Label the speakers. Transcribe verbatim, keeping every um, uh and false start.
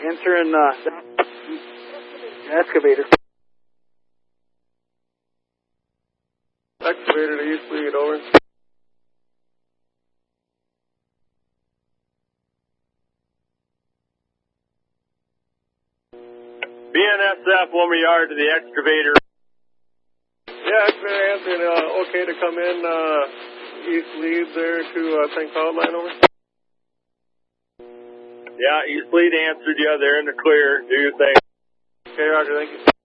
Speaker 1: Answering uh, the excavator.
Speaker 2: Excavator to East Lead, over.
Speaker 3: B N S F, Wilmer Yard to the excavator.
Speaker 2: Yeah, excavator answering, uh, okay to come in, uh, East Lead there to, uh, Saint Cloud line, over.
Speaker 3: Yeah, East Lead answered you. They're in the clear. Do your thing.
Speaker 2: Okay, Roger, thank you.